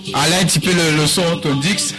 Alain, un petit peu le son, ton Dix.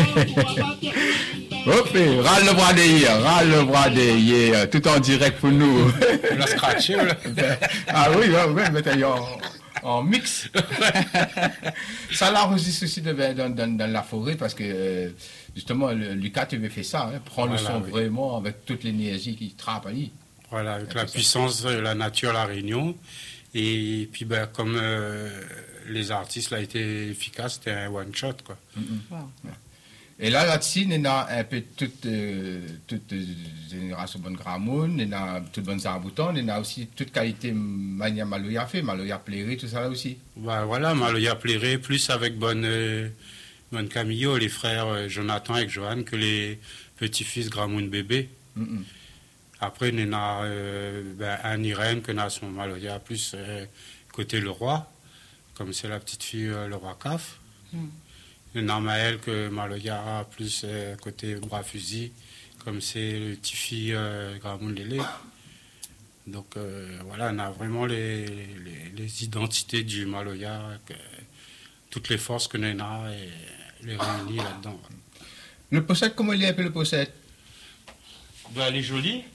Hop, râle le bras derrière, tout en direct pour nous. La scratcher, là. Ah oui, mais t'as en mix. Ça l'enregistre aussi dans la forêt parce que justement, Lucas, tu avais fait ça, hein, prendre le son vraiment avec toute l'énergie qui travaille. Voilà, avec la puissance de la nature à La Réunion. Et puis, ben, comme les artistes l'ont été efficaces, c'était un one-shot, quoi. Wow. Et là-dessus, il y a un peu toute génération bonne gramoun, il y a toutes bonnes arboutons, il y a aussi toute qualité mania Maloya fait, Maloya plairé, tout ça là aussi. Ben, voilà, Maloya plairé, plus avec bonne Camillo, les frères Jonathan et Johan, que les petits-fils gramoun bébé. Après, il y a Anne Irène, qui a son Maloya plus côté le roi, comme c'est la petite fille le roi Caf. Il y a Maël que Maloya plus côté bras fusil, comme c'est le petit fille Gramoun Lélé. Donc voilà, on a vraiment les identités du Maloya, toutes les forces que l'on a et les réunir là-dedans. Le pochette, comment il est un peu le pochette? Ben, elle est jolie.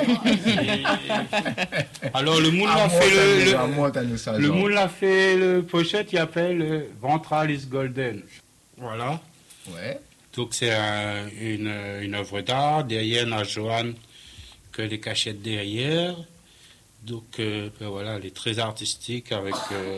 Alors le moule l'a fait le moule l'a fait le pochette, il appelle Ventralis Golden. Voilà. Ouais. Donc c'est une œuvre d'art. Derrière, on a Johan que les cachettes derrière. Donc ben voilà, elle est très artistique avec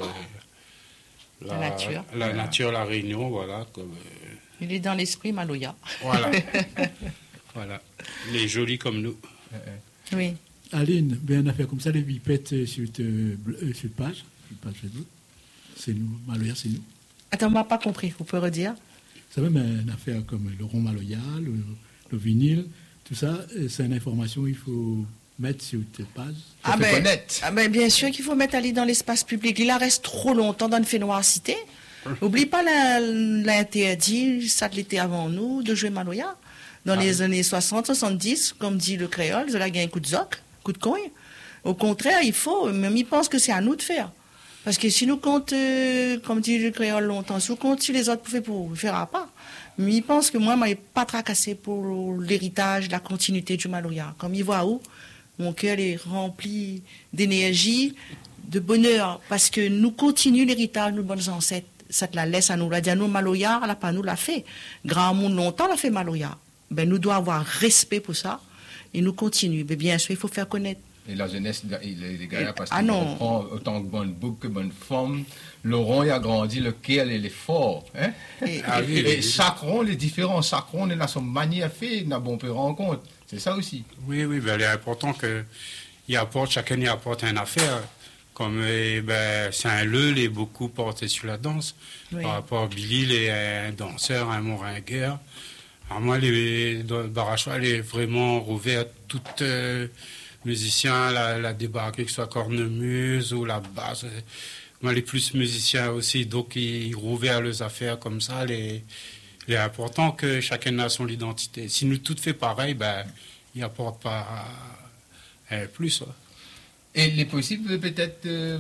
la nature, la Réunion, voilà. Comme, il est dans l'esprit Maloya. Voilà. Voilà. Il est joli comme nous. Oui. Aline, ben, on a fait comme ça, les bipettes sur page Facebook. C'est nous, Maloya, c'est nous. Attends, on m'a pas compris, vous pouvez redire? C'est même une affaire comme le rond Maloya, le vinyle, tout ça, c'est une information qu'il faut mettre sur cette page. Ben, bien sûr qu'il faut mettre Ali dans l'espace public. Il en reste trop longtemps dans une fénoircité. N'oublie pas l'interdit, ça l'était avant nous, de jouer Maloya. Dans les années 60, 70, comme dit le créole, ils ont gagné un coup de zoc, coup de cogne. Au contraire, même ils pensent que c'est à nous de faire. Parce que si nous comptons, comme dit le créole longtemps, si nous comptons sur les autres pour faire, pour faire à part. Mais ils pensent que moi, je n'ai pas tracassé pour l'héritage, la continuité du Maloya. Comme ils voient où, mon cœur est rempli d'énergie, de bonheur. Parce que nous continuons l'héritage de nos bonnes ancêtres. Ça te la laisse à nous. La dit à nous, Maloya, elle n'a pas nous l'a fait. Grand monde longtemps l'a fait Maloya. Ben, nous devons avoir respect pour ça et nous continuer. Mais bien sûr, il faut faire connaître. Et la jeunesse, les gars, parce qu'il comprend autant que bonne boucle que bonne forme. Laurent, il a grandi, lequel il est fort. Hein? Et chaque rond est différent. Chaque rond, il a son manière fait, il a bon peu rencontre. C'est ça aussi. Oui, ben, il est important chacun y apporte une affaire. Comme Saint-Leu, il est beaucoup porté sur la danse. Oui. Par rapport à Billy, il est un danseur, un moringueur. Alors moi, dans le Barachois, elle est vraiment ouverte. Tout musicien, la débarqué, que ce soit cornemuse ou la basse. Moi, les plus musiciens aussi, donc ils rouvrent leurs affaires comme ça. Il est important que chacun a son identité. Si nous tout fait pareil, ben, il n'apporte pas plus. Ouais. Et il est possible peut-être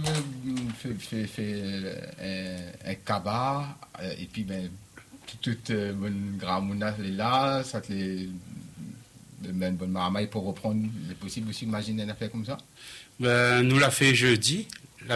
faire un cabas et puis ben, toute bonne gramouna est là, ça te les même bonne marmaille pour reprendre. Il est possible aussi d'imaginer une affaire comme ça? Ben, nous l'a fait jeudi.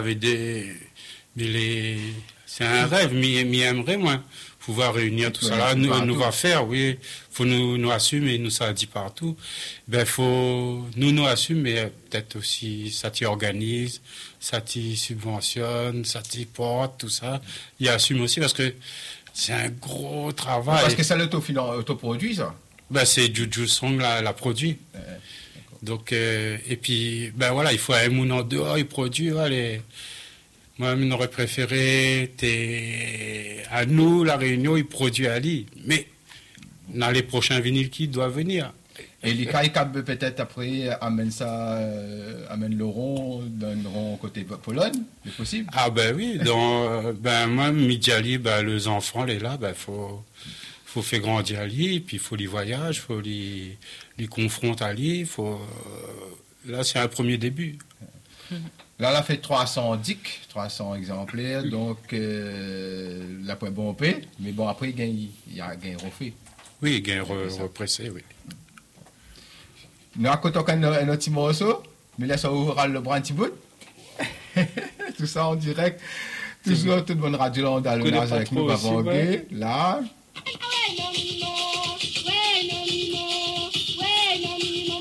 C'est un rêve, m'y aimerait moi pouvoir réunir tout ça là. Nous va faire, oui. Faut nous assumer, nous ça dit partout. Ben faut nous assumer, mais peut-être aussi ça t'y organise, ça t'y subventionne, ça t'y porte, tout ça. Il assume aussi parce que c'est un gros travail. Parce que ça l'autoproduit, ça? Ben, c'est Juju Song la produit. Donc, et puis, ben voilà, il faut un moun en dehors, il produit. Moi, on aurait préféré, à nous, La Réunion, il produit à Lille. Mais, dans les prochains vinyles qui doivent venir. Et les Kaikab, peut-être après, amène le rond d'un rond côté Pologne, c'est possible? Ah, ben oui, moi, Midjali, les enfants, les là, faut faire grandir à Lille, puis il faut les voyages, il faut les confronter à Lille, là, c'est un premier début. Là, elle a fait 300 exemplaires, donc l'après bon paix, mais bon, après, il y a un refait. Oui, il y a un repressé, oui. Nous racontons un petit morceau, mais là, ça ouvrira le bras un petit bout. Tout ça en direct. Toujours toute bonne radio, là, on a le large avec nous, Bavangé, large.